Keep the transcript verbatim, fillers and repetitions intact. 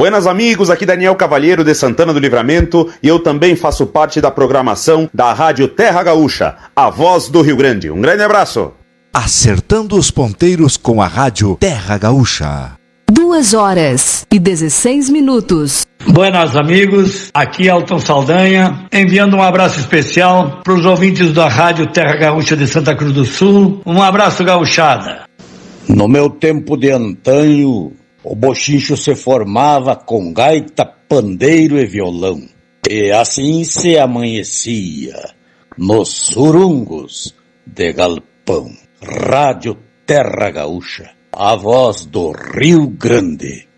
Buenas amigos, aqui Daniel Cavalheiro de Santana do Livramento e eu também faço parte da programação da Rádio Terra Gaúcha, a voz do Rio Grande. Um grande abraço. Acertando os ponteiros com a Rádio Terra Gaúcha. Duas horas e dezesseis minutos. Buenas amigos, aqui Alton Saldanha, enviando um abraço especial para os ouvintes da Rádio Terra Gaúcha de Santa Cruz do Sul. Um abraço, gauchada. No meu tempo de antanho, o bochincho se formava com gaita, pandeiro e violão. E assim se amanhecia nos surungos de galpão. Rádio Terra Gaúcha, a voz do Rio Grande.